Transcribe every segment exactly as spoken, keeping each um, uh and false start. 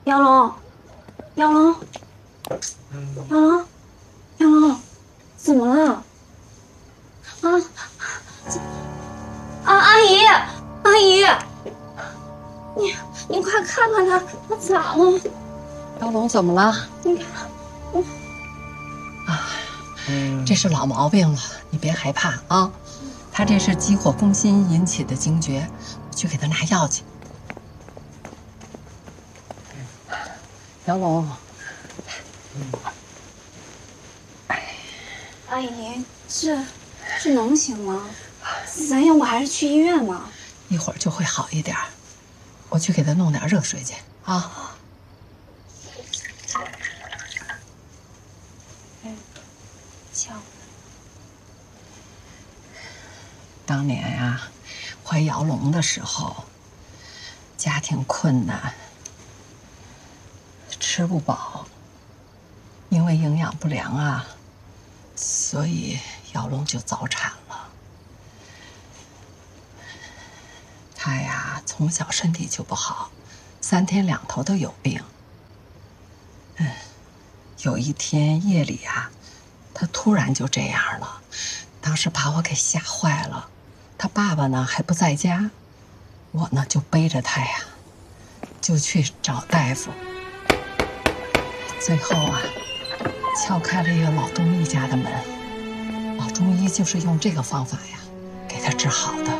杨龙，杨龙，杨龙，杨龙，怎么了？啊啊！阿姨，阿姨，你你快看看他，他咋了？ 姚龙怎么了？ 你看，我啊，这是老毛病了，你别害怕啊。他这是急火攻心引起的惊厥，去给他拿药去。姚龙， 阿姨，这这能行吗？咱要不还是去医院吧？ 一会儿就会好一点。我去给他弄点热水去啊。 瞧， 当年呀、啊，怀姚龙的时候，家庭困难，吃不饱，因为营养不良啊，所以姚龙就早产了。他呀，从小身体就不好，三天两头都有病。嗯，有一天夜里啊，他突然就这样了，当时把我给吓坏了。他爸爸呢还不在家，我呢就背着他呀，就去找大夫。最后啊，敲开了一个老中医家的门，老中医就是用这个方法呀，给他治好的。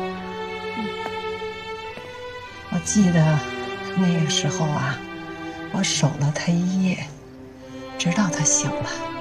我记得那个时候啊，我守了他一夜，直到他醒了。